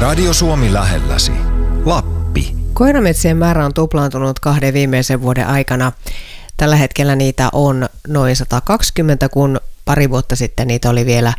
Radio Suomi lähelläsi. Lappi. Koirametsien määrä on tuplaantunut 2 viimeisen vuoden aikana. Tällä hetkellä niitä on noin 120, kun pari vuotta sitten niitä oli vielä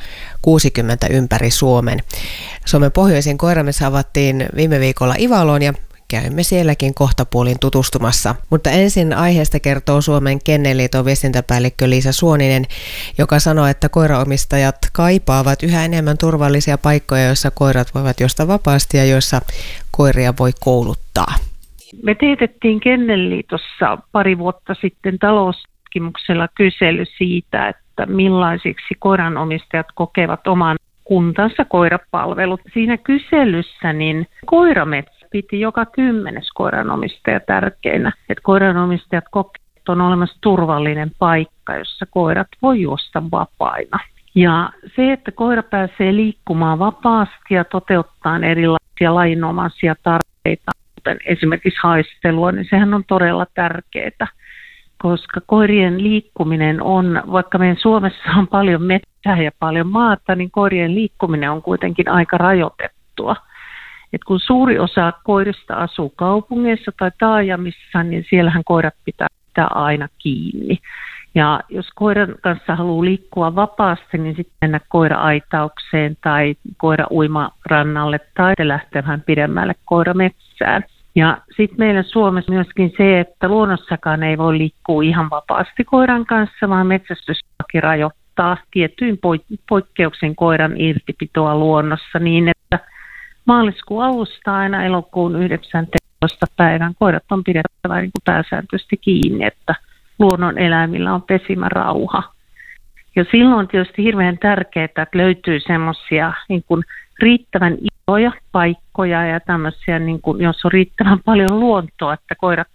60 ympäri Suomen. Suomen pohjoisin koirametsä avattiin viime viikolla Ivaloon ja käymme sielläkin kohtapuolin tutustumassa. Mutta ensin aiheesta kertoo Suomen Kennelliiton viestintäpäällikkö Liisa Suoninen, joka sanoo, että koiraomistajat kaipaavat yhä enemmän turvallisia paikkoja, joissa koirat voivat juosta vapaasti ja joissa koiria voi kouluttaa. Me teetettiin Kennelliitossa pari vuotta sitten taloustutkimuksella kysely siitä, että millaisiksi koiranomistajat kokevat oman kuntansa koirapalvelut. Siinä kyselyssä niin koirametsä piti joka 10. koiranomistaja tärkeinä, että koiranomistajat kokevat, että on olemassa turvallinen paikka, jossa koirat voi juosta vapaina. Ja se, että koira pääsee liikkumaan vapaasti ja toteuttaa erilaisia lajinomaisia tarpeita, kuten esimerkiksi haistelua, niin sehän on todella tärkeää, koska koirien liikkuminen on, vaikka meidän Suomessa on paljon metsää ja paljon maata, niin koirien liikkuminen on kuitenkin aika rajoitettua. Et kun suuri osa koirista asuu kaupungeissa tai taajamissa, niin siellähän koirat pitää aina kiinni. Ja jos koiran kanssa haluaa liikkua vapaasti, niin sitten mennä koira-aitaukseen tai koira-uimarannalle tai lähteä vähän pidemmälle koirametsään. Ja sitten meillä Suomessa myöskin se, että luonnossakaan ei voi liikkua ihan vapaasti koiran kanssa, vaan metsästyslaki rajoittaa tiettyin poikkeuksin koiran irtipitoa luonnossa niin, että maaliskuun alusta aina elokuun 19. päivän koirat on pidettävä niin kuin pääsääntöisesti kiinni, että luonnon eläimillä on pesimärauha. Ja silloin on tietysti hirveän tärkeää, että löytyy semmoisia niin kuin riittävän isoja paikkoja ja tämmöisiä, niin kuin, jos on riittävän paljon luontoa, että koirat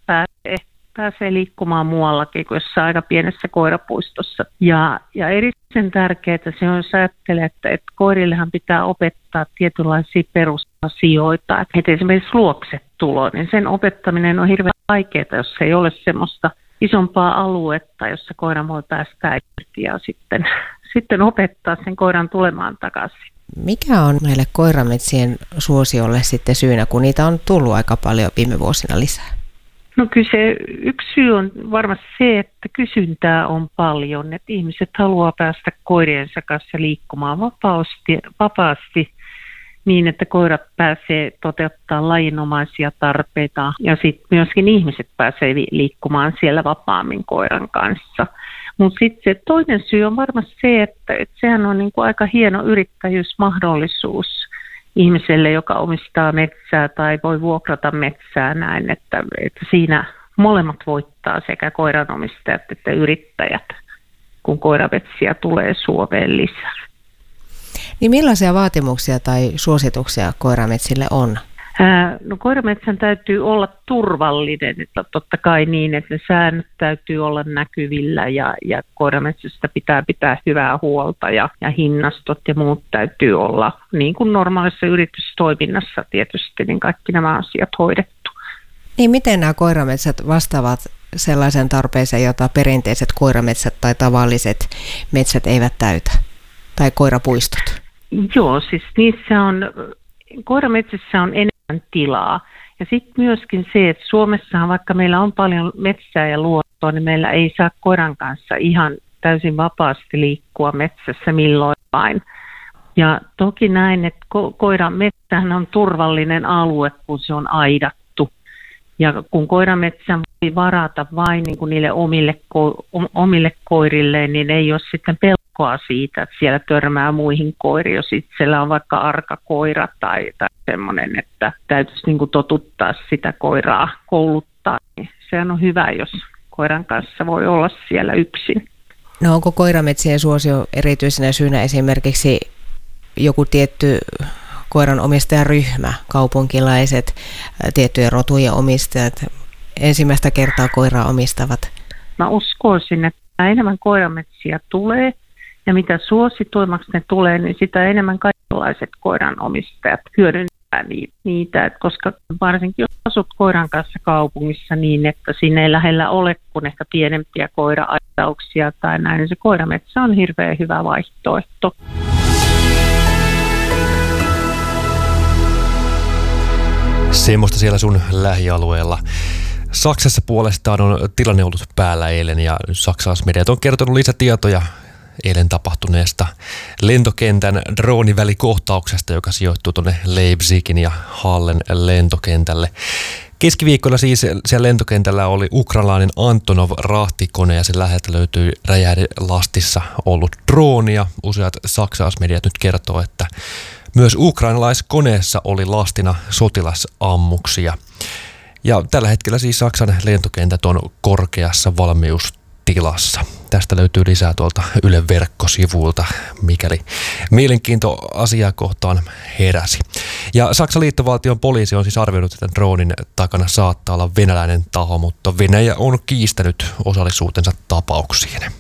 pääsee liikkumaan muuallakin kuin jossain aika pienessä koirapuistossa. Ja erityisen tärkeää se on, jos ajattelee, että koirillehan pitää opettaa tietynlaisia perusasioita. Että esimerkiksi luoksetulo, niin sen opettaminen on hirveän vaikeaa, jos ei ole semmoista isompaa aluetta, jossa koira voi päästä irti ja sitten opettaa sen koiran tulemaan takaisin. Mikä on meille koirametsien suosiolle sitten syynä, kun niitä on tullut aika paljon viime vuosina lisää? No kyllä se yksi syy on varmasti se, että kysyntää on paljon, että ihmiset haluaa päästä koiriensa kanssa liikkumaan vapaasti niin, että koirat pääsee toteuttamaan lajinomaisia tarpeita ja sitten myöskin ihmiset pääsee liikkumaan siellä vapaammin koiran kanssa. Mutta sitten se toinen syy on varmasti se, että sehän on niinku aika hieno yrittäjyysmahdollisuus ihmiselle, joka omistaa metsää tai voi vuokrata metsää näin, että siinä molemmat voittaa sekä koiranomistajat että yrittäjät, kun koirametsiä tulee Suomeen lisää. Niin millaisia vaatimuksia tai suosituksia koirametsille on? No koirametsän täytyy olla turvallinen, että totta kai niin, että ne säännöt täytyy olla näkyvillä ja koirametsästä pitää hyvää huolta ja hinnastot ja muut täytyy olla niin kuin normaalissa yritystoiminnassa tietysti, niin kaikki nämä asiat hoidettu. Niin miten nämä koirametsät vastaavat sellaisen tarpeeseen, jota perinteiset koirametsät tai tavalliset metsät eivät täytä, tai koirapuistot? Joo, siis koirametsissä on enemmän tilaa. Ja sitten myöskin se, että Suomessahan vaikka meillä on paljon metsää ja luontoa, niin meillä ei saa koiran kanssa ihan täysin vapaasti liikkua metsässä milloin vain. Ja toki näin, että koirametsähän on turvallinen alue, kun se on aidattu. Ja kun koirametsän voi varata vain niin kuin niille omille koirilleen, niin ei ole sitten pelkoa siitä, että siellä törmää muihin koiriin, jos itsellä on vaikka arka koira tai semmoinen, että täytyisi niin kuin totuttaa sitä koiraa kouluttaa. Niin sehän on hyvä, jos koiran kanssa voi olla siellä yksin. No onko koirametsien suosio erityisenä syynä esimerkiksi joku tietty koiran omistajaryhmä, kaupunkilaiset, tiettyjen rotujen omistajat, ensimmäistä kertaa koiraa omistavat? Mä uskoisin, että enemmän koirametsiä tulee ja mitä suosituimmaksi ne tulee, niin sitä enemmän kaikenlaiset koiran omistajat hyödyntää niitä. Et koska varsinkin jos asut koiran kanssa kaupungissa niin, että siinä ei lähellä ole kuin ehkä pienempiä koira-aitauksia tai näin, niin se koirametsä on hirveän hyvä vaihtoehto. Semmoista siellä sun lähialueella. Saksassa puolestaan on tilanne ollut päällä eilen ja saksalaismediat on kertonut lisätietoja eilen tapahtuneesta lentokentän droonivälikohtauksesta, joka sijoittuu tuonne Leipzigin ja Hallen lentokentälle. Keskiviikkona siis siellä lentokentällä oli ukrainalainen Antonov-rahtikone ja sen läheltä löytyi räjähdelastissa ollut drooni ja useat saksalaismediat nyt kertoo, että myös ukrainalaiskoneessa oli lastina sotilasammuksia. Ja tällä hetkellä siis Saksan lentokentät on korkeassa valmiustilassa. Tästä löytyy lisää tuolta Ylen verkkosivuilta, mikäli mielenkiinto asiaa kohtaan heräsi. Ja Saksan liittovaltion poliisi on siis arvioinut, että droonin takana saattaa olla venäläinen taho, mutta Venäjä on kiistänyt osallisuutensa tapauksiin.